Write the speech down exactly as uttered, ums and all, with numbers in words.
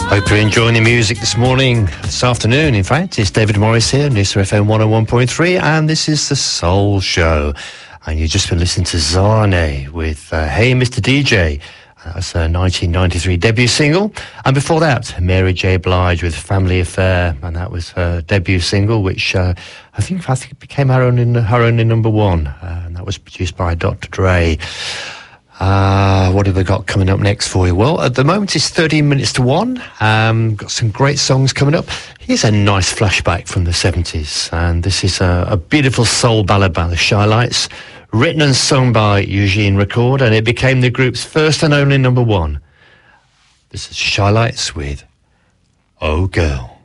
Hope you're enjoying the music this morning, this afternoon, in fact. It's David Morris here, Noosa F M one oh one point three, and this is The Soul Show. And you've just been listening to Zane with uh, Hey Mister D J. That's her nineteen ninety-three debut single. And before that, Mary J. Blige with Family Affair, and that was her debut single, which uh, I think I think became her only, her only number one. Uh, and that was produced by Doctor Dre. Uh, what have we got coming up next for you? Well, at the moment it's thirteen minutes to one. Um, got some great songs coming up. Here's a nice flashback from the seventies. And this is a, a beautiful soul ballad by the Shy-Lights, written and sung by Eugene Record, and it became the group's first and only number one. This is Shy-Lights with Oh Girl.